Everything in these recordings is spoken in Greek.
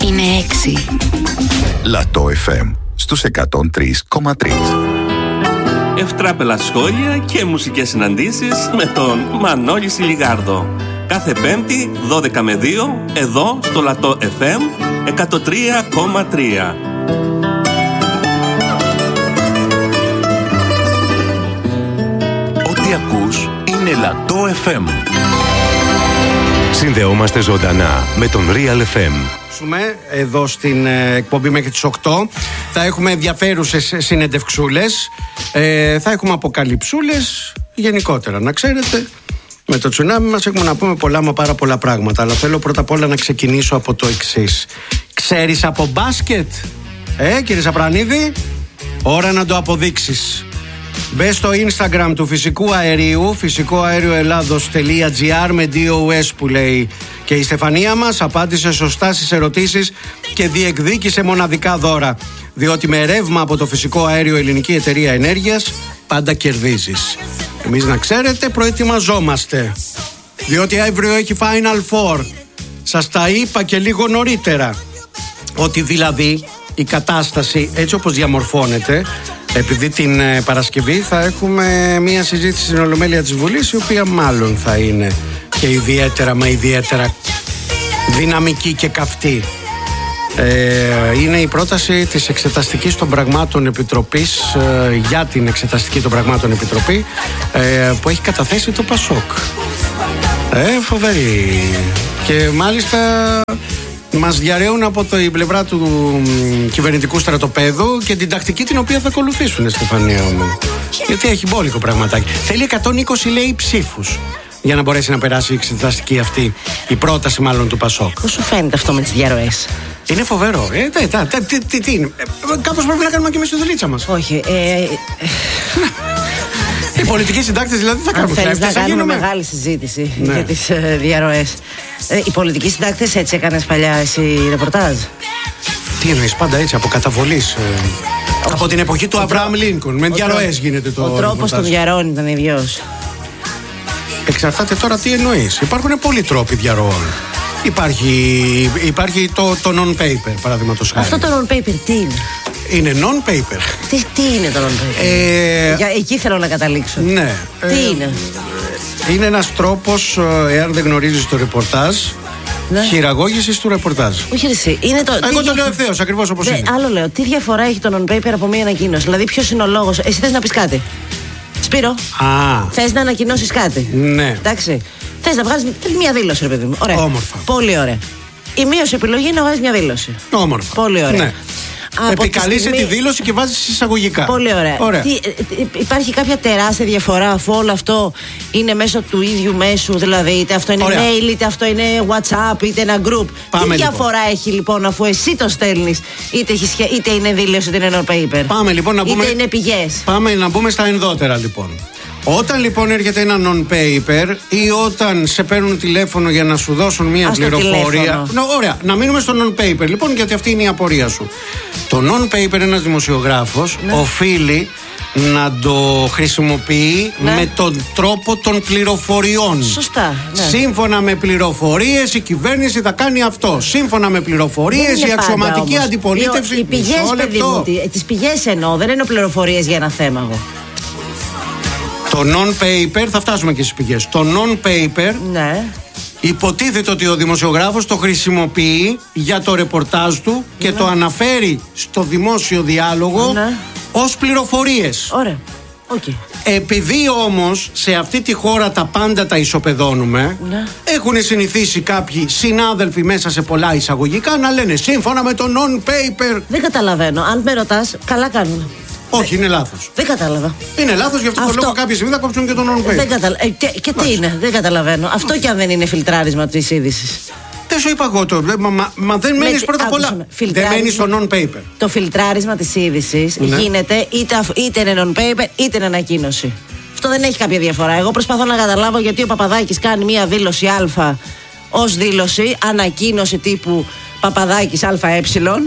είναι 6. Λατό FM στους 103,3. Ευτράπελα σχόλια και μουσικές συναντήσεις με τον Μανώλη Σιλιγάρδο. Κάθε Πέμπτη 12 με 2 εδώ στο Λατό FM 103,3. Ό,τι ακούς είναι Λατό FM. Συνδεόμαστε ζωντανά με τον Real FM. Εδώ στην εκπομπή μέχρι τις 8 θα έχουμε ενδιαφέρουσες συνεντευξούλες, θα έχουμε αποκαλυψούλες γενικότερα, να ξέρετε. Με το τσουνάμι μας έχουμε να πούμε πολλά μα πάρα πολλά πράγματα, αλλά θέλω πρώτα απ' όλα να ξεκινήσω από το εξής. Ξέρεις από μπάσκετ, κύριε Σαπρανίδη? Ώρα να το αποδείξεις. Μπες στο Instagram του Φυσικού Αερίου, φυσικοαερioελλάδος.gr με DOS που λέει, και η Στεφανία μας απάντησε σωστά στις ερωτήσεις και διεκδίκησε μοναδικά δώρα. Διότι με ρεύμα από το Φυσικό Αέριο Ελληνική Εταιρεία Ενέργειας πάντα κερδίζεις. Εμείς, να ξέρετε, προετοιμαζόμαστε, διότι αύριο έχει Final Four. Σας τα είπα και λίγο νωρίτερα, ότι δηλαδή η κατάσταση έτσι όπως διαμορφώνεται, επειδή την Παρασκευή θα έχουμε μια συζήτηση στην Ολομέλεια της Βουλής, η οποία μάλλον θα είναι και ιδιαίτερα δυναμική και καυτή. Είναι η πρόταση της Εξεταστικής των Πραγμάτων Επιτροπής, για την Εξεταστική των Πραγμάτων Επιτροπή, που έχει καταθέσει το ΠΑΣΟΚ. Φοβερή. Και μάλιστα μας διαρρέουν από την πλευρά του κυβερνητικού στρατοπέδου και την τακτική την οποία θα ακολουθήσουν, Στεφανία μου. Γιατί έχει μπόλικο πραγματάκι. Θέλει 120, λέει, ψήφους για να μπορέσει να περάσει η εξεταστική αυτή, η πρόταση μάλλον του ΠΑΣΟΚ. Πώς σου φαίνεται αυτό με τις διαρροές? Είναι φοβερό. Τι είναι? Κάπως πρέπει να κάνουμε και εμείς τη δουλίτσα μας. Όχι. Οι πολιτικοί συντάκτες δηλαδή θα κάνουν. Θέλεις να κάνουμε μεγάλη συζήτηση για τις διαρροές. Οι πολιτικοί συντάκτες έτσι έκανες παλιά εσύ ρεπορτάζ? Τι εννοείς? Πάντα έτσι, από καταβολής. Από την εποχή του Αβραάμ Λίνκον. Με διαρροές γίνεται το ρεπορτάζ. Ο τρόπος των διαρροών ήταν ίδιος. Εξαρτάται τώρα τι εννοείς. Υπάρχουν πολλοί τρόποι διαρροών. Υπάρχει το non-paper, παραδείγματος χάρη. Αυτό το non-paper τι είναι? Είναι non-paper. Τι είναι το non-paper? Εκεί θέλω να καταλήξω. Ναι. Τι είναι? Είναι ένας τρόπος, εάν δεν γνωρίζεις το ρεπορτάζ, χειραγώγησης του ρεπορτάζ. Όχι εσύ. Εγώ το λέω ευθέως, ακριβώς όπως είναι. Άλλο λέω. Τι διαφορά έχει το non-paper από μία ανακοίνωση? Δηλαδή, ποιος είναι ο λόγος? Εσύ θες να πεις κάτι, Σπύρο? Θες να ανακοινώσεις κάτι? Ναι. Εντάξει. Θες να βγάλεις μια δήλωση, ρε παιδί μου? Ωραία. Όμορφα. Πολύ ωραία. Η μείωση επιλογή είναι να βγάλεις μια δήλωση. Όμορφα. Πολύ ωραία. Ναι. Επικαλείσαι τη δήλωση και βάζεις εισαγωγικά. Πολύ ωραία. Υπάρχει κάποια τεράστια διαφορά, αφού όλο αυτό είναι μέσω του ίδιου μέσου? Δηλαδή, είτε αυτό είναι mail, είτε αυτό είναι WhatsApp, είτε ένα group. Τι διαφορά έχει λοιπόν, αφού εσύ το στέλνεις, είτε είναι δήλωση, είτε είναι non-paper? Πάμε λοιπόν να πούμε. Είτε είναι πηγές. Πάμε να μπούμε στα ενδότερα λοιπόν. Όταν λοιπόν έρχεται ένα non-paper ή όταν σε παίρνουν τηλέφωνο για να σου δώσουν μία πληροφορία. Ωραία, να μείνουμε στο non-paper λοιπόν, γιατί αυτή είναι η απορία σου. Το non-paper, ένας δημοσιογράφος οφείλει να το χρησιμοποιεί με τον τρόπο των πληροφοριών. Σωστά. Ναι. Σύμφωνα με πληροφορίες η κυβέρνηση θα κάνει αυτό. Σύμφωνα με πληροφορίες η αξιωματική αντιπολίτευση. Οι πηγές, παιδί μου, τις πηγές εννοώ, δεν είναι πληροφορίες για ένα θέμα εγώ. Το non-paper, θα φτάσουμε και στις πηγές. Το non-paper, υποτίθεται ότι ο δημοσιογράφος το χρησιμοποιεί για το ρεπορτάζ του και το αναφέρει στο δημόσιο διάλογο ως πληροφορίες. Ωραία. Okay. Επειδή όμως σε αυτή τη χώρα τα πάντα τα ισοπεδώνουμε, έχουν συνηθίσει κάποιοι συνάδελφοι μέσα σε πολλά εισαγωγικά να λένε σύμφωνα με το non-paper. Δεν καταλαβαίνω. Αν με ρωτάς, καλά κάνουν. Όχι, είναι λάθος. Δεν κατάλαβα. Είναι λάθος, γι' αυτό το λόγο κάποια στιγμή θα κόψουν και τον non-paper. Και τι είναι, δεν καταλαβαίνω. Αυτό κι αν δεν είναι φιλτράρισμα της είδησης. Δεν σου είπα εγώ το. Μα δεν μένεις πρώτα απ' όλα. Δεν μένεις στο non-paper. Το φιλτράρισμα της είδησης γίνεται είτε είναι non-paper είτε είναι ανακοίνωση. Αυτό δεν έχει κάποια διαφορά. Εγώ προσπαθώ να καταλάβω γιατί ο Παπαδάκης κάνει μία δήλωση Α ως δήλωση, ανακοίνωση τύπου Παπαδάκης ΑΕ.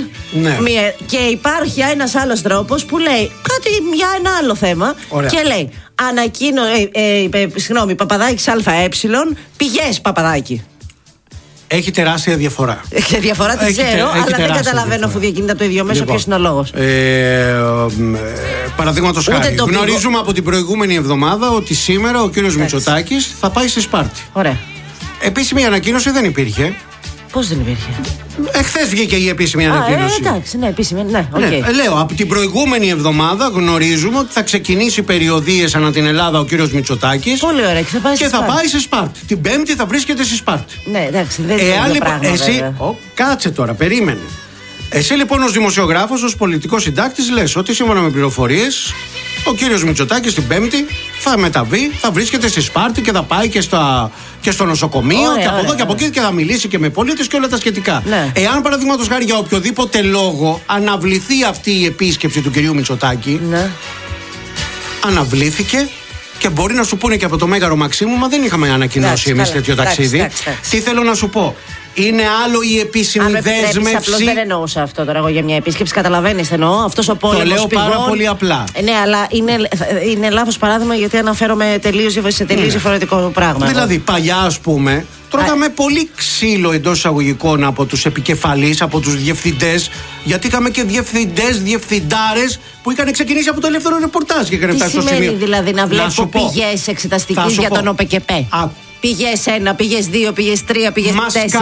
Και υπάρχει ένας άλλος τρόπος που λέει κάτι για ένα άλλο θέμα. Ωραία. Και λέει Παπαδάκης ΑΕ, πηγές Παπαδάκη. Έχει τεράστια διαφορά. Διαφορά τη ξέρω, αλλά δεν καταλαβαίνω αφού διακινείται από το ίδιο μέσο. Ποιος είναι ο λόγος? Παραδείγματος χάρη, γνωρίζουμε από την προηγούμενη εβδομάδα ότι σήμερα ο κύριος Μητσοτάκης θα πάει στη Σπάρτη. Ωραία. Επίσημη ανακοίνωση δεν υπήρχε. Πώς δεν υπήρχε? Εχθές βγήκε η επίσημη ανακοίνωση. Εντάξει, ναι, επίσημη. Ναι, okay. Ναι, λέω, από την προηγούμενη εβδομάδα γνωρίζουμε ότι θα ξεκινήσει περιοδίες ανά την Ελλάδα ο κύριος Μητσοτάκης. Πολύ ωραία, και θα πάει στη Σπάρτη. Την Πέμπτη θα βρίσκεται στη Σπάρτη. Ναι, εντάξει, δεν είναι το πράγμα, εσύ, κάτσε τώρα, περίμενε. Εσύ λοιπόν ως δημοσιογράφος, ως πολιτικός συντάκτης λες ότι σύμφωνα με πληροφορίες ο κύριος Μητσοτάκης την Πέμπτη θα μεταβεί, θα βρίσκεται στη Σπάρτη και θα πάει και στο νοσοκομείο και από εδώ και από εκεί και θα μιλήσει και με πολίτες και όλα τα σχετικά. Ναι. Εάν παραδείγματος χάρη για οποιοδήποτε λόγο αναβληθεί αυτή η επίσκεψη του κυρίου Μητσοτάκη, ναι, αναβλήθηκε. Και μπορεί να σου πούνε και από το Μέγαρο Μαξίμου, μα δεν είχαμε ανακοινώσει εμείς τέτοιο ταξίδι. Τι θέλω να σου πω. Είναι άλλο η επίσημη δέσμευση. Απλώς δεν εννοούσα αυτό τώρα εγώ για μια επίσκεψη. Καταλαβαίνεις, εννοώ. Αυτός ο πόλεμος. Το λέω πάρα πολύ απλά. Ναι, αλλά είναι λάθος παράδειγμα γιατί αναφέρομαι σε τελείως διαφορετικό πράγμα. Δηλαδή, παλιά, ας πούμε, τρώγαμε πολύ ξύλο εντός εισαγωγικών από τους επικεφαλείς, από τους διευθυντές. Γιατί είχαμε και διευθυντάρες που είχαν ξεκινήσει από το ελεύθερο ρεπορτάζ και είχαν φτάσει στο σημείο. Τι σημαίνει δηλαδή να βλέπω πηγές εξεταστικής για τον ΟΠΕΚΕΠΕ? Πηγές 1, πηγές 2, πηγές 3, πηγές 4.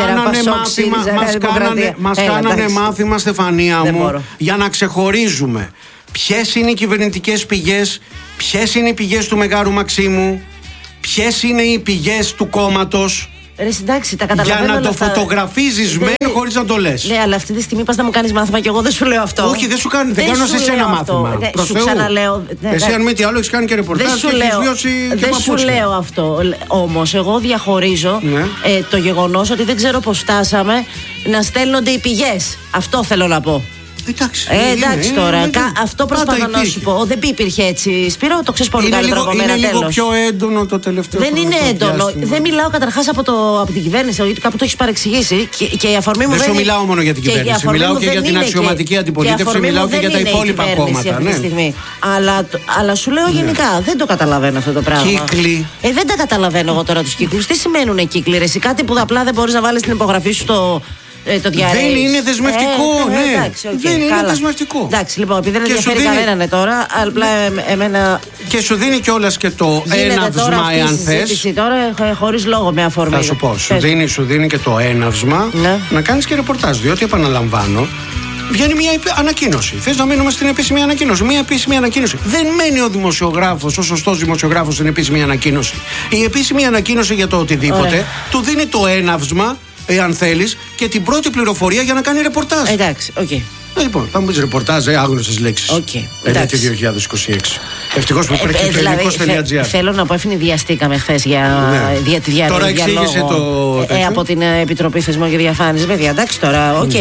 Μας κάνανε μάθημα, Στεφανία μου, για να ξεχωρίζουμε ποιες είναι οι κυβερνητικές πηγές, ποιες είναι οι πηγές του Μεγάρου Μαξίμου, ποιες είναι οι πηγές του κόμματος. Εντάξει, τα καταλαβαίνω. Για να το φωτογραφίζεις χωρίς να το λες. Ναι, αλλά αυτή τη στιγμή πας να μου κάνεις μάθημα και εγώ δεν σου λέω αυτό. Όχι, δεν σου κάνω. Δεν κάνω σε εσένα μάθημα. Σου ξαναλέω. Εσύ, αν μη τι άλλο, έχεις κάνει και ρεπορτάζ και έχεις βιώσει και παπούτσια. Δεν σου λέω αυτό. Όμως, εγώ διαχωρίζω το γεγονός ότι δεν ξέρω πώς φτάσαμε να στέλνονται οι πηγές. Αυτό θέλω να πω. Εντάξει τώρα, αυτό προσπαθώ να σου πω. Δεν υπήρχε έτσι. Σπύρο, το ξέρεις πολύ καλύτερα από μένα. Είναι λίγο πιο έντονο το τελευταίο χρόνο. Δεν είναι έντονο. Δεν μιλάω καταρχάς από την κυβέρνηση, γιατί κάπου το έχεις παρεξηγήσει. Και η αφορμή μου δεν σου μιλάω μόνο για την κυβέρνηση. Μιλάω και για την αξιωματική αντιπολίτευση. Μιλάω και για τα υπόλοιπα κόμματα. Αλλά σου λέω γενικά, δεν το καταλαβαίνω αυτό το πράγμα. Κύκλοι. Δεν τα καταλαβαίνω εγώ τώρα τους κύκλους. Τι σημαίνουν κύκλοι? Κάτι που απλά δεν μπορείς να βάλεις την υπογραφή σου στο. Δεν είναι δεσμευτικό, ναι. Δεν είναι δεσμευτικό. Εντάξει, λοιπόν, επειδή δεν ενδιαφέρει κανέναν τώρα, απλά εμένα. Και σου δίνει κιόλας και το έναυσμα, εάν θες. Τώρα χωρίς λόγο με αφορμή. Θα σου πω, σου δίνει και το έναυσμα να κάνεις και ρεπορτάζ. Διότι, επαναλαμβάνω, βγαίνει μια ανακοίνωση. Θες να μείνουμε στην επίσημη ανακοίνωση? Μια επίσημη ανακοίνωση. Δεν μένει ο δημοσιογράφος, ο σωστός δημοσιογράφος, στην επίσημη ανακοίνωση. Η επίσημη ανακοίνωση για το οτιδήποτε του δίνει το έναυσμα, εάν θέλεις, και την πρώτη πληροφορία για να κάνει ρεπορτάζ. Εντάξει, οκ. Λοιπόν, θα μου πεις ρεπορτάζ, άγνωστες λέξεις. Οκ. Εντάξει. 2026. Ευτυχώς που υπήρχε το ελληνικός.gr. Θέλω να πω, ευνηδιαστήκαμε χθες για τη διαρροή. Τώρα εξήγησε το. Από την Επιτροπή Θεσμών και Διαφάνειας. Παιδιά, εντάξει τώρα, οκ.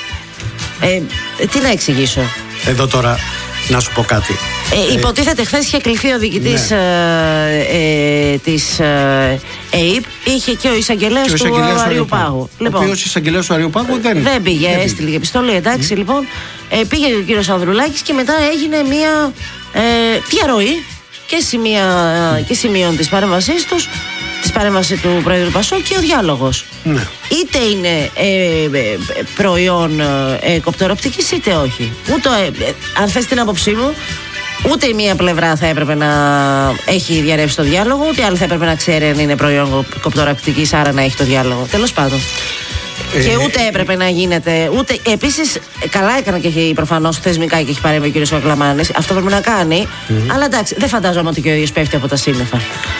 Τι να εξηγήσω. Εδώ τώρα, να σου πω κάτι. Υποτίθεται χθες είχε κληθεί ο διοικητής της ΕΕΠ, είχε και ο εισαγγελέας του Αριουπάγου. Ο οποίος εισαγγελέας του Αριουπάγου δεν πήγε, έστειλε επιστολή. Εντάξει, λοιπόν, πήγε ο κύριος Ανδρουλάκης και μετά έγινε μια διαρροή και σημείων της παρέμβασής τους, της παρέμβασης του Πρόεδρου Πασόκ και ο διάλογος. Ναι. Είτε είναι προϊόν κοπτεροπτικής είτε όχι. Αν θες την άποψή μου, ούτε η μία πλευρά θα έπρεπε να έχει διαρρεύσει το διάλογο, ούτε η άλλη θα έπρεπε να ξέρει αν είναι προϊόν κοπτεροπτικής, άρα να έχει το διάλογο. Τέλος πάντων. Και ούτε έπρεπε να γίνεται. Επίσης, καλά έκανε και προφανώς θεσμικά και έχει παρέμβει ο κ. Κακλαμάνης. Αυτό πρέπει να κάνει. Αλλά εντάξει, δεν φαντάζομαι ότι και ο ίδιος πέφτει από τα σύννεφα.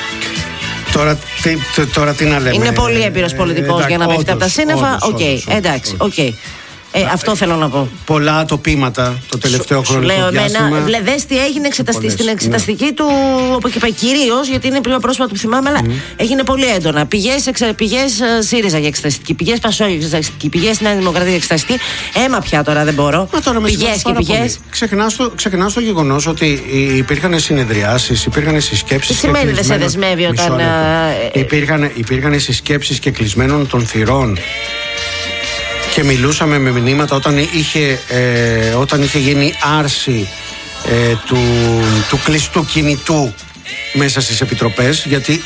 Τώρα τι να λέμε. Είναι πολύ έμπειρος πολιτικός για να πέφτει από τα σύννεφα. Εντάξει, οκ. Αυτό θέλω να πω. Πολλά ατοπήματα το τελευταίο χρονικό διάστημα. Δες τι έγινε στην εξεταστική του ΟΠΕΚΕΠΕ, κυρίως γιατί είναι πιο πρόσφατο που θυμάμαι, αλλά έγινε πολύ έντονα. Πηγές ΣΥΡΙΖΑ για εξεταστική, πηγές ΠΑΣΟΚ για εξεταστική, πηγές Νέα Δημοκρατία για εξεταστική. Έμα πια τώρα δεν μπορώ. Πηγές και πηγές. Ξεχνάς το γεγονός ότι υπήρχαν συνεδριάσεις, υπήρχαν συσκέψεις. Τι σημαίνει δεν σε δεσμεύει όταν. Υπήρχαν συσκέψεις και κλεισμένων των θυρών. Και μιλούσαμε με μηνύματα όταν είχε γίνει άρση του κλειστού κινητού μέσα στις επιτροπές, γιατί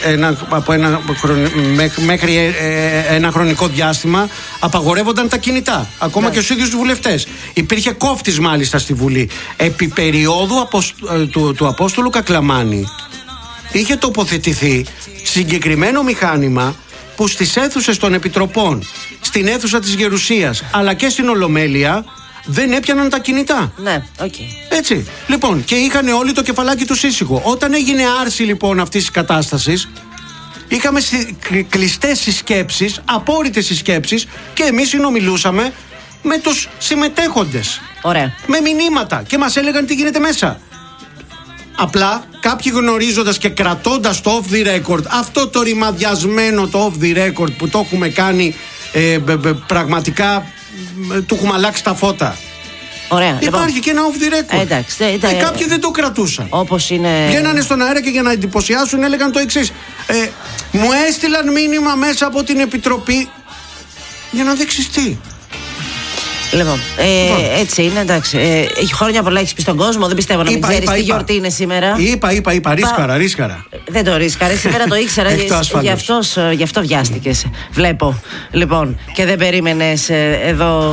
μέχρι ένα χρονικό διάστημα απαγορεύονταν τα κινητά, ακόμα και στους ίδιους τους βουλευτές. Υπήρχε κόφτης μάλιστα στη Βουλή. Επί περίοδου του Απόστολου Κακλαμάνη είχε τοποθετηθεί συγκεκριμένο μηχάνημα που στις αίθουσες των επιτροπών, στην αίθουσα της Γερουσίας αλλά και στην Ολομέλεια δεν έπιαναν τα κινητά. Ναι, Έτσι. Λοιπόν, και είχαν όλοι το κεφαλάκι του ήσυχο. Όταν έγινε άρση λοιπόν αυτής της κατάστασης, είχαμε κλειστές συσκέψεις, απόρριτες συσκέψεις, και εμείς συνομιλούσαμε με τους συμμετέχοντες. Ωραία. Με μηνύματα και μας έλεγαν τι γίνεται μέσα. Απλά κάποιοι γνωρίζοντας και κρατώντας το off the record, αυτό το ρημαδιασμένο το off the record που το έχουμε κάνει πραγματικά, του έχουμε αλλάξει τα φώτα. Ωραία. Υπάρχει και ένα off the record. Εντάξει, κάποιοι δεν το κρατούσαν. Όπως είναι. Βγαίνανε στον αέρα και για να εντυπωσιάσουν έλεγαν το εξής. Μου έστειλαν μήνυμα μέσα από την Επιτροπή. Για να δείξεις τι. Λοιπόν, έτσι είναι, εντάξει. Χρόνια πολλά έχεις πει στον κόσμο, δεν πιστεύω να μην ξέρεις τι γιορτή είναι σήμερα. Είπα, ρίσκαρα. Δεν το ρίσκαρε, σήμερα το ήξερα, γι' αυτό βιάστηκες. Βλέπω. Λοιπόν, και δεν περίμενες εδώ.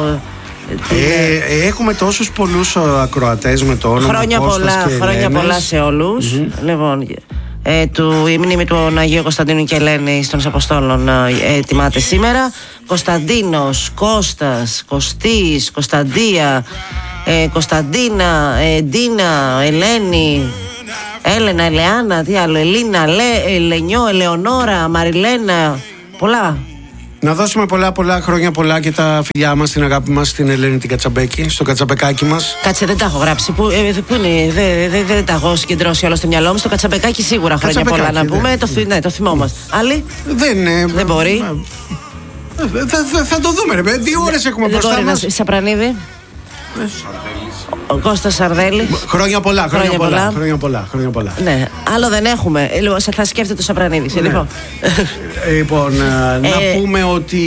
Έχουμε τόσους πολλούς ακροατές με το όνομα. Χρόνια πολλά σε όλους. Λοιπόν, η μνήμη του Αγίου Κωνσταντίνου και Ελένης των Αποστόλων ετοιμάται σήμερα. Κωνσταντίνος, Κώστας, Κωστής, Κωνσταντία, Κωνσταντίνα, Ντίνα, Ελένη, Έλενα, Ελεάνα, τι άλλο, Ελίνα, Ελενιό, Ελεονόρα, Μαριλένα, πολλά. Να δώσουμε πολλά χρόνια πολλά και τα φιλιά μας, την αγάπη μας στην Ελένη την Κατσαμπέκη, στο κατσαμπεκάκι μας. Κάτσε, δεν τα έχω γράψει. Πού είναι, δεν τα έχω συγκεντρώσει όλα στο μυαλό μου. Στο κατσαμπεκάκι σίγουρα χρόνια πολλά να πούμε. Το θυμόμαστε. Άλλοι. Δεν μπορεί. Θα το δούμε, ρε. 2 ώρες έχουμε μπροστά μας. Σαπρανίδη. Ο Κώστας Σαρδέλη. Χρόνια πολλά. Ναι, άλλο δεν έχουμε. Θα σκέφτεται το Σαπρανίδη. Λοιπόν, να πούμε ότι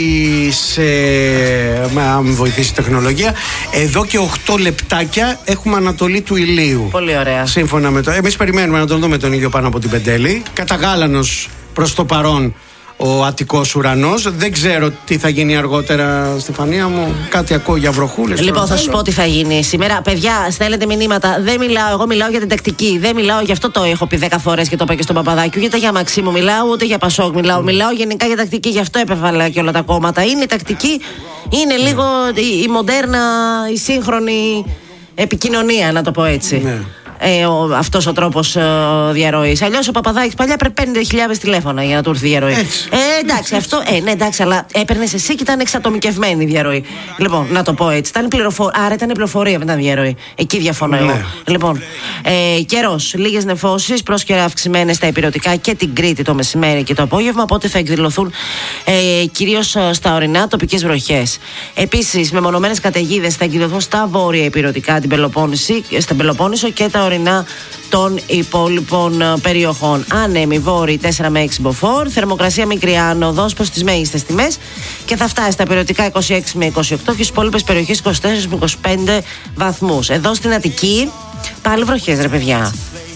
αν βοηθήσει η τεχνολογία, εδώ και 8 λεπτάκια έχουμε ανατολή του ηλίου. Πολύ ωραία. Σύμφωνα με το. Εμείς περιμένουμε να τον δούμε τον ήλιο πάνω από την Πεντέλη. Καταγάλανος προς το παρόν ο Αττικός ουρανός. Δεν ξέρω τι θα γίνει αργότερα, Στεφανία μου. Κάτι ακούω για βροχούλες. Λοιπόν, θα σου πω τι θα γίνει σήμερα. Παιδιά, στέλνετε μηνύματα. Δεν μιλάω, εγώ μιλάω για την τακτική. Δεν μιλάω, γι' αυτό το έχω πει 10 φορές και το είπα και στον Παπαδάκη. Ούτε για Μαξίμου μιλάω, ούτε για Πασόκ μιλάω. Μιλάω γενικά για τακτική, γι' αυτό επέβαλα και όλα τα κόμματα. Είναι η τακτική, είναι λίγο η μοντέρνα, η σύγχρονη επικοινωνία, να το πω έτσι. Ναι. Αυτός ο τρόπος διαρροής. Αλλιώς ο Παπαδάκης παλιά πρέπει 50.000 τηλέφωνα για να του έρθει η διαρροή. Εντάξει, αυτό. Ναι, εντάξει, αλλά έπαιρνες εσύ και ήταν εξατομικευμένη η διαρροή. Λοιπόν, να το πω έτσι. Άρα ήταν πληροφορία, δεν ήταν διαρροή. Εκεί διαφωνώ εγώ. Λοιπόν, καιρός. Λίγες νεφώσεις, πρόσκαιρα αυξημένες στα ηπειρωτικά και την Κρήτη το μεσημέρι και το απόγευμα. Οπότε θα εκδηλωθούν κυρίως στα ορεινά τοπικές βροχές. Επίσης, μεμονωμένες καταιγίδες θα εκδηλωθούν στα βόρεια ηπειρωτικά, στην Πελοπόννησο και τα ορεινά των υπόλοιπων περιοχών. Άνεμοι βόρειοι 4 με 6 μποφόρ, θερμοκρασία μικρή άνοδος προς τις μέγιστες τιμές και θα φτάσει στα περιοτικά 26 με 28 και στις υπόλοιπες περιοχές 24 με 25 βαθμούς. Εδώ στην Αττική πάλι βροχές, ρε παιδιά.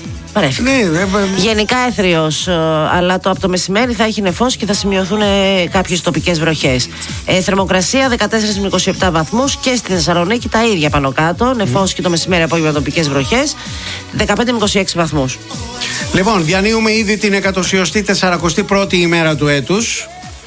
Γενικά έθριος, αλλά από το μεσημέρι θα έχει νεφώσει και θα σημειωθούν κάποιες τοπικές βροχές. Θερμοκρασία 14 με 27 βαθμούς και στη Θεσσαλονίκη τα ίδια πάνω κάτω. Νεφώσει και το μεσημέρι απόγευμα τοπικές βροχές 15 με 26 βαθμούς. Λοιπόν, διανύουμε ήδη την 141η ημέρα του έτους.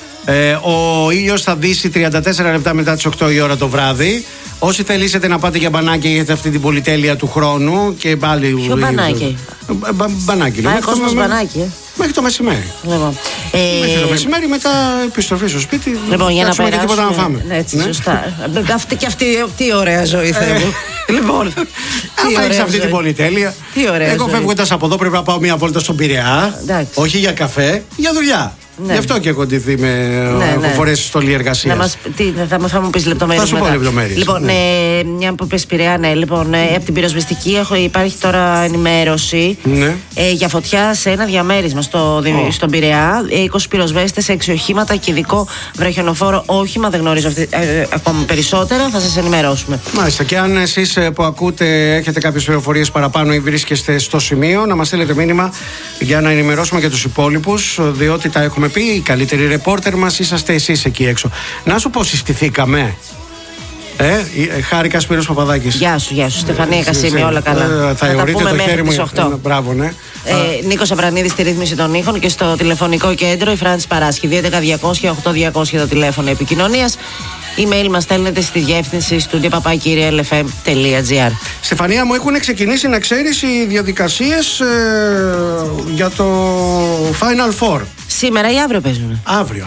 Ο ήλιος θα δύσει 34 λεπτά μετά τις 8 η ώρα το βράδυ. Όσοι θελήσετε να πάτε για μπανάκι, έχετε αυτή την πολυτέλεια του χρόνου και πάλι. Ποιο μπανάκι? Μπανάκι. Πάει κόσμος μπανάκι. Μέχρι το μεσημέρι. Λοιπόν, μέχρι το μεσημέρι, μετά επιστροφή στο σπίτι. Λοιπόν, για να περάσουμε. Και τίποτα να φάμε. Έτσι, σωστά. Και αυτή, τι ωραία ζωή, Θεέ μου. Λοιπόν, αν έχεις αυτή την πολυτέλεια. Τι ωραία. Εγώ φεύγοντας από εδώ πρέπει να πάω μια βόλτα στον Πειραιά. Όχι για καφέ, για δουλειά. Ναι. Γι' αυτό και έχω ντυθεί έχω φορέσει στολή εργασίας. Θα μου πεις λεπτομέρειες. Θα σου πω λεπτομέρειες. Λοιπόν, μια που πες Πειραιά, λοιπόν, από την πυροσβεστική υπάρχει τώρα ενημέρωση για φωτιά σε ένα διαμέρισμα στον Πειραιά. 20 πυροσβέστες, 6 οχήματα και ειδικό βραχιονοφόρο όχημα. Δεν γνωρίζω ακόμα περισσότερα. Θα σας ενημερώσουμε. Μάλιστα. Και αν εσείς που ακούτε έχετε κάποιες πληροφορίες παραπάνω ή βρίσκεστε στο σημείο, να μας στείλετε μήνυμα για να ενημερώσουμε και τους υπόλοιπους, διότι τα έχουμε πει. Οι καλύτεροι ρεπόρτερ μας είσαστε εσείς εκεί έξω. Να σου πω, συστηθήκαμε. Χάρηκα, Σπύρος Παπαδάκης. Γεια σου, Στεφανία Κασίμη, όλα καλά. Θα τα πούμε μέχρι τις 8. Μπράβο, ναι. Νίκος Αβρανίδης στη ρύθμιση των ήχων και στο τηλεφωνικό κέντρο η Φράνση Παράσχη. 211-200-8200 το τηλέφωνο επικοινωνίας. Email μας στέλνετε στη διεύθυνση studio@realfm.gr. Στεφανία μου, έχουν ξεκινήσει, να ξέρεις, οι διαδικασίες για το Final Four. Σήμερα ή αύριο παίζουν? Αύριο.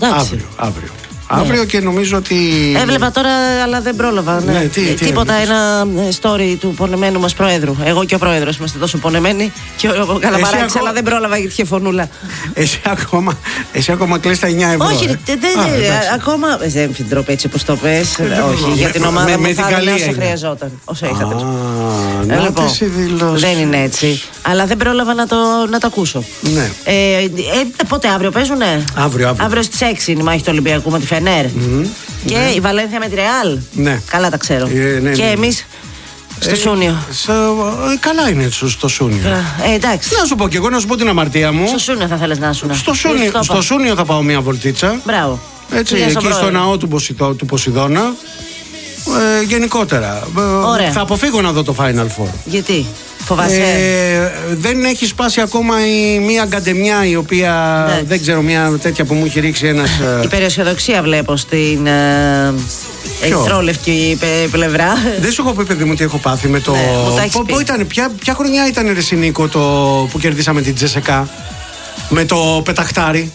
Αύριο και νομίζω ότι. Έβλεπα τώρα, αλλά δεν πρόλαβα. Τίποτα, ένα story του πονεμένου μας Προέδρου. Εγώ και ο Πρόεδρος είμαστε τόσο πονεμένοι. Και ο Καλαμαράκης, αλλά δεν πρόλαβα γιατί είχε φωνούλα. Εσύ ακόμα κλαις τα 9 ευρώ. Όχι, ακόμα. Δεν την τρόπο έτσι όπως το πες. Όχι, για την ομάδα μου θα έλεγα όσο χρειαζόταν. Όσο είχατε. Λοιπόν, δεν είναι έτσι. Αλλά δεν πρόλαβα να το ακούσω. Πότε αύριο παίζουνε? Αύριο στις 6 είναι η μάχη του Ολυμπιακού με τη Φενέρ. Και η Βαλένθια με τη Ρεάλ. Ναι. Καλά τα ξέρω. Και εμείς στο Σούνιο. Καλά είναι στο Σούνιο. Εντάξει. Να σου πω και εγώ, να σου πω την αμαρτία μου. Στο Σούνιο θα θέλεις να ήσουν? Στο Σούνιο θα πάω μια βολτίτσα. Μπράβο. Έτσι, εκεί στο ναό του Ποσειδώνα. Γενικότερα. Θα αποφύγω να δω το Final Four. Γιατί? Φοβάσαι? Δεν έχει σπάσει ακόμα μία γκαντεμιά η οποία δεν ξέρω, μία τέτοια που μου έχει ρίξει ένας. Η περιοσιοδοξία βλέπω στην εχθρόλευκη πλευρά. Δεν σου έχω πει, παιδί μου, τι έχω πάθει με το. Ποια χρονιά ήταν, ρε Νίκο, που κερδίσαμε την Τζεσεκά με το πεταχτάρι?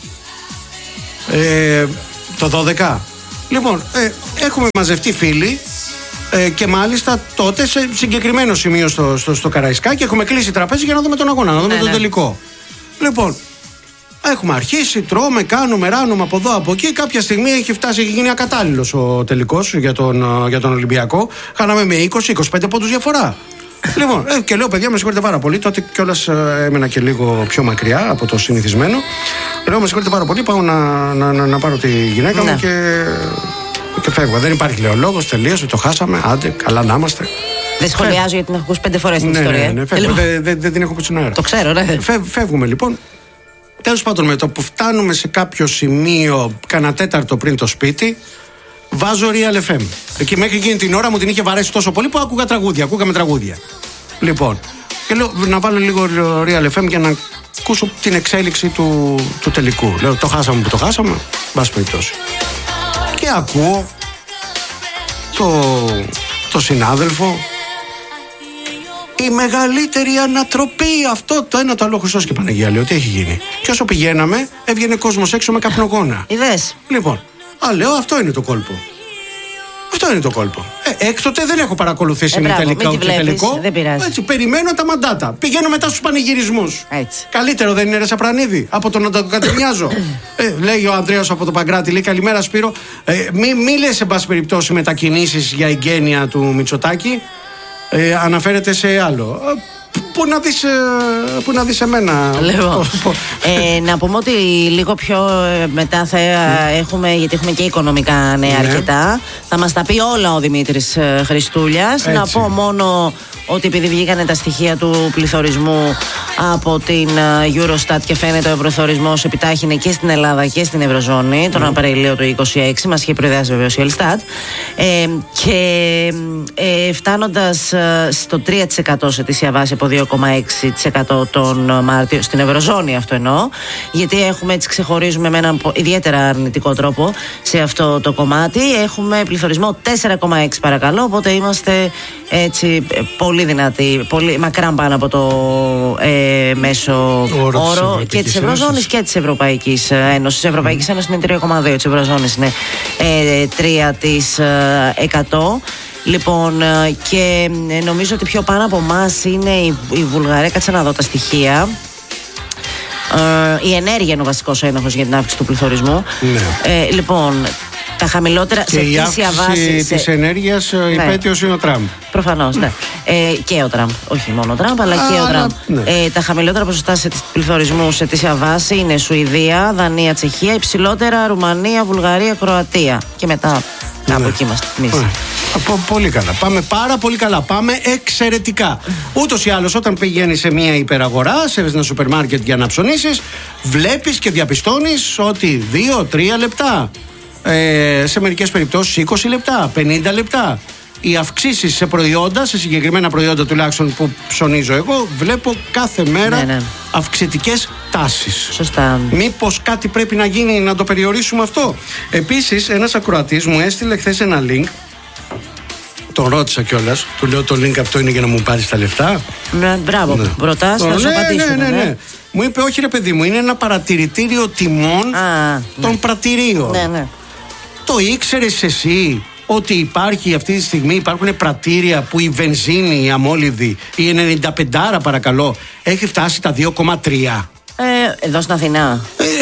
Το 12. Λοιπόν, έχουμε μαζευτεί φίλοι. Και μάλιστα τότε σε συγκεκριμένο σημείο στο Καραϊσκάκι έχουμε κλείσει τραπέζι για να δούμε τον αγώνα, να δούμε τον τελικό. Λοιπόν, έχουμε αρχίσει, τρώμε, κάνουμε, ράνουμε από εδώ από εκεί. Κάποια στιγμή έχει γίνει ακατάλληλος ο τελικός για τον Ολυμπιακό. Χάναμε με 20-25 πόντους διαφορά. Λοιπόν, και λέω, παιδιά, με συγχωρείτε πάρα πολύ. Τότε κιόλας έμενα και λίγο πιο μακριά από το συνηθισμένο. Λέω, με συγχωρείτε πάρα πολύ, πάω να πάρω τη γυναίκα μου και φεύγω. Δεν υπάρχει, λέω, λόγος, τελείωσε, το χάσαμε. Άντε, καλά να είμαστε. Δεν σχολιάζω γιατί την έχω ακούσει 5 φορές την ιστορία. Ναι, δεν την έχω πει στον αέρα. Το ξέρω, ναι. Φεύγουμε λοιπόν. Τέλος πάντων, με το που φτάνουμε σε κάποιο σημείο, κανένα τέταρτο πριν το σπίτι, βάζω Real FM. Εκεί μέχρι εκείνη την ώρα μου την είχε βαρέσει τόσο πολύ που ακούγαμε τραγούδια. Λοιπόν, και λέω να βάλω λίγο Real FM για να ακούσω την εξέλιξη του τελικού. Λέω, το χάσαμε που το χάσαμε, μπας περιπτώσει. Και ακούω το συνάδελφο, η μεγαλύτερη ανατροπή, αυτό το ένα το άλλο, Χριστός και Παναγία, λέω, τι έχει γίνει? Και όσο πηγαίναμε έβγαινε κόσμος έξω με καπνογόνα. Είδες? Λοιπόν, λέω, αυτό είναι το κόλπο. Αυτό είναι το κόλπο. Έκτοτε δεν έχω παρακολουθήσει τελικό. Δεν πειράζει. Έτσι, περιμένω τα μαντάτα. Πηγαίνω μετά στους πανηγυρισμούς. Καλύτερο δεν είναι, ρε Σαπρανίδη, από το να το κατεμοιάζω. Λέει ο Ανδρέας από το Παγκράτη, λέει, καλημέρα Σπύρο. Μη λες, εν πάση περιπτώσει, μετακινήσεις για εγγένεια του Μητσοτάκη. Αναφέρεται σε άλλο. Πού να δεις εμένα. Να πούμε ότι λίγο πιο μετά θα έχουμε, γιατί έχουμε και οικονομικά νέα αρκετά, θα μας τα πει όλα ο Δημήτρης Χριστούλιας. Να πω μόνο ότι επειδή βγήκανε τα στοιχεία του πληθωρισμού από την Eurostat και φαίνεται ο πληθωρισμός επιτάχυνε και στην Ελλάδα και στην Ευρωζώνη τον Απρίλιο του 2026, μας είχε προειδεάσει βεβαίως η Ελστάτ, και φτάνοντας στο 3% σε ετήσια βάση από 2,6% τον Μάρτιο στην Ευρωζώνη, αυτό εννοώ, γιατί έχουμε, έτσι ξεχωρίζουμε με έναν ιδιαίτερα αρνητικό τρόπο σε αυτό το κομμάτι. Έχουμε πληθωρισμό 4,6 παρακαλώ, οπότε είμαστε έτσι πολύ δυνατοί, πολύ μακράν πάνω από το μέσο όρο και της Ευρωζώνης και της Ευρωπαϊκής Ένωσης. Η Ευρωπαϊκή Ένωση είναι 3,2, της Ευρωζώνης είναι 3%. Λοιπόν, και νομίζω ότι πιο πάνω από εμάς είναι η Βουλγαρία. Κάτσε να δω τα στοιχεία. Η ενέργεια είναι ο βασικός ένοχος για την αύξηση του πληθωρισμού. Ναι. Λοιπόν, τα χαμηλότερα και σε ετήσια βάση. Η αύξηση της ενέργειας, υπέτειος είναι ο Τραμπ. Προφανώς, ναι. Και ο Τραμπ. Όχι μόνο ο Τραμπ, αλλά και ο Τραμπ. Ναι. Τα χαμηλότερα ποσοστά πληθωρισμού σε ετήσια βάση είναι Σουηδία, Δανία, Τσεχία. Υψηλότερα Ρουμανία, Βουλγαρία, Κροατία. Και μετά κάπου εκεί είμαστε εμείς. Πολύ καλά. Πάμε πάρα πολύ καλά. Πάμε εξαιρετικά. Ούτως ή άλλως, όταν πηγαίνεις σε μια υπεραγορά, σε ένα σούπερ μάρκετ για να ψωνίσεις, βλέπεις και διαπιστώνεις ότι 2-3 λεπτά. Σε μερικές περιπτώσεις 20 λεπτά, 50 λεπτά. Οι αυξήσεις σε προϊόντα, σε συγκεκριμένα προϊόντα τουλάχιστον που ψωνίζω εγώ, βλέπω κάθε μέρα αυξητικές τάσεις. Σωστά. Μήπως κάτι πρέπει να γίνει να το περιορίσουμε αυτό? Επίσης, ένας ακροατής μου έστειλε χθες ένα link. Τον ρώτησα κιόλας. Του λέω το link αυτό είναι για να μου πάρεις τα λεφτά. Ναι, μπράβο. Ναι. Ρωτάς, θα σου απαντήσω. Ναι. Μου είπε όχι ρε παιδί μου, είναι ένα παρατηρητήριο τιμών των πρατηρίων. Ναι. Το ήξερες εσύ ότι υπάρχει αυτή τη στιγμή, υπάρχουν πρατήρια που η βενζίνη, η αμόλυδη, η 95 παρακαλώ, έχει φτάσει τα 2,3? Εδώ στην Αθηνά.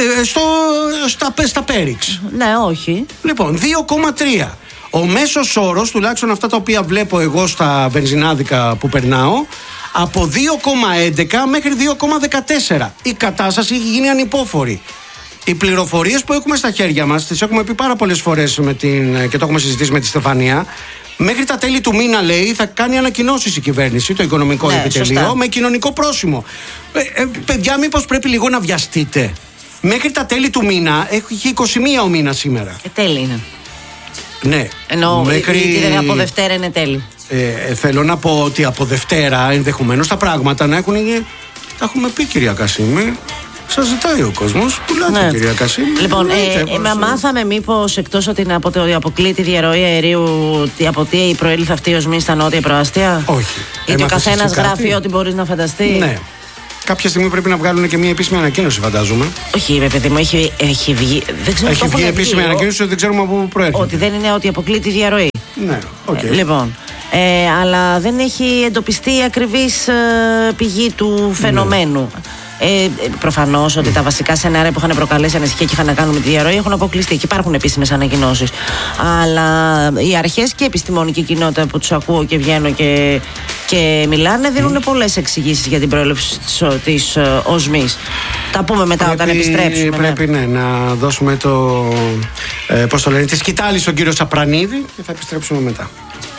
Στα Πέριξ. Ναι, όχι. Λοιπόν, 2,3. Ο μέσος όρος, τουλάχιστον αυτά τα οποία βλέπω εγώ στα βενζινάδικα που περνάω, από 2,11 μέχρι 2,14. Η κατάσταση έχει γίνει ανυπόφορη. Οι πληροφορίες που έχουμε στα χέρια μας, τις έχουμε πει πάρα πολλές φορές και το έχουμε συζητήσει με τη Στεφανία. Μέχρι τα τέλη του μήνα, λέει, θα κάνει ανακοινώσεις η κυβέρνηση, το οικονομικό επιτελείο, σωστά, με κοινωνικό πρόσημο. Παιδιά, μήπως πρέπει λίγο να βιαστείτε? Μέχρι τα τέλη του μήνα, έχει 21 ο μήνας σήμερα. Τέλη είναι. Ναι. Ενώ από Δευτέρα είναι τέλη. Θέλω να πω ότι από Δευτέρα ενδεχομένως τα πράγματα να έχουν. Τα έχουμε πει, κυρία Κασίμη. Σας ζητάει ο κόσμος. Πουλάτε, κυρία Κασίμη. Λοιπόν, μάθαμε μήπως εκτός ότι αποκλεί τη διαρροή αερίου, από τι προήλθε αυτή η οσμή στα νότια προάστια? Όχι. Γιατί ο καθένας γράφει ό,τι μπορείς να φανταστεί. Ναι. Κάποια στιγμή πρέπει να βγάλουν και μια επίσημη ανακοίνωση, φαντάζομαι. Όχι, παιδί μου, έχει βγει. Δεν ξέρω, έχει βγει επίσημη ανακοίνωση ότι δεν ξέρουμε από πού προέρχεται. Ότι δεν είναι ότι αποκλεί τη διαρροή. Ναι, okay. Λοιπόν. Αλλά δεν έχει εντοπιστεί η ακριβής πηγή του φαινομένου. Προφανώς ότι τα βασικά σενάρια που είχαν προκαλέσει ανησυχία και είχαν να κάνουν με τη διαρροή έχουν αποκλειστεί και υπάρχουν επίσημες ανακοινώσεις. Αλλά οι αρχές και η επιστημονική κοινότητα που τους ακούω και βγαίνω και μιλάνε δίνουν πολλές εξηγήσεις για την προέλευση της οσμής. Τα πούμε μετά όταν επιστρέψουμε. Πρέπει να δώσουμε τη σκητάλη στον κύριο Σαπρανίδη και θα επιστρέψουμε μετά.